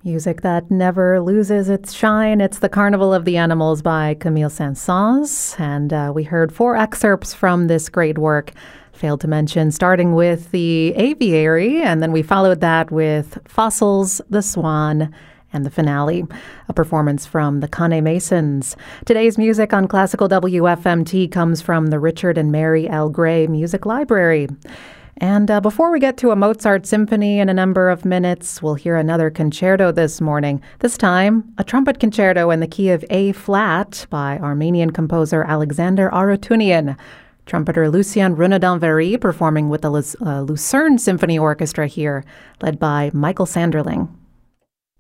Music that never loses its shine. It's The Carnival of the Animals by Camille Saint-Saëns. And we heard 4 excerpts from this great work. Failed to mention, starting with the aviary, and then we followed that with Fossils, the Swan, and the finale, a performance from the Conné Masons. Today's music on Classical WFMT comes from the Richard and Mary L. Gray Music Library. And before we get to a Mozart symphony in a number of minutes, we'll hear another concerto this morning. This time, a trumpet concerto in the key of A-flat by Armenian composer Alexander Arutunian. Trumpeter Lucien Renaudin-Very performing with the Lucerne Symphony Orchestra here, led by Michael Sanderling.